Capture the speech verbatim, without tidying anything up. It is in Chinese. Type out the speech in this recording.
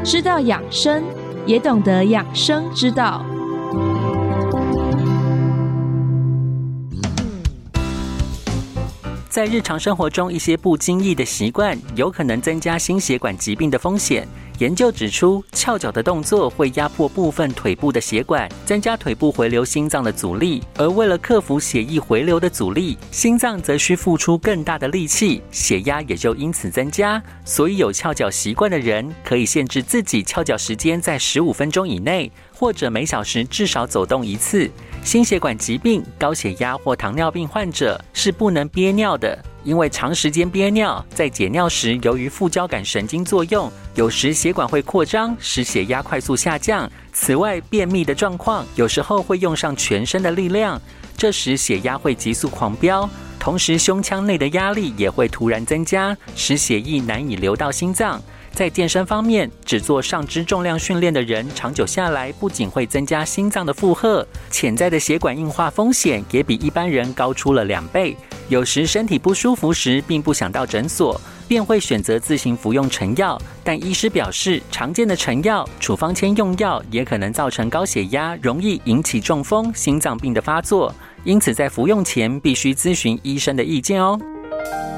知道养生，也懂得养生之道。 在日常生活中，一些不经意的习惯有可能增加心血管疾病的风险。研究指出，翘脚的动作会压迫部分腿部的血管，增加腿部回流心脏的阻力。而为了克服血液回流的阻力，心脏则需付出更大的力气，血压也就因此增加。所以有翘脚习惯的人，可以限制自己翘脚时间在十五分钟以内，或者每小时至少走动一次。心血管疾病、高血压或糖尿病患者是不能憋尿的，因为长时间憋尿，在解尿时由于副交感神经作用，有时血管会扩张，使血压快速下降。此外，便秘的状况有时候会用上全身的力量，这时血压会急速狂飙，同时胸腔内的压力也会突然增加，使血液难以流到心脏。在健身方面，只做上肢重量训练的人，长久下来不仅会增加心脏的负荷，潜在的血管硬化风险也比一般人高出了两倍。有时身体不舒服时，并不想到诊所，便会选择自行服用成药。但医师表示，常见的成药、处方签用药也可能造成高血压，容易引起中风、心脏病的发作。因此，在服用前必须咨询医生的意见哦。